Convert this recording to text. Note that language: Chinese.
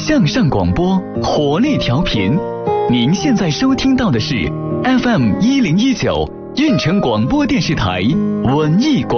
向上广播，活力调频。您现在收听到的是 FM1019运城广播电视台文艺广播。